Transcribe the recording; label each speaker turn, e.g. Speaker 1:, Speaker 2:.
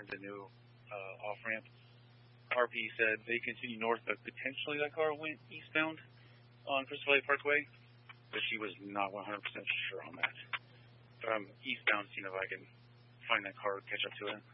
Speaker 1: the new off ramp. RP said they continue north, but potentially that car went eastbound on Crystal Valley Parkway, but she was not 100% sure on that. But I'm eastbound, seeing if I can find that car, catch up to it.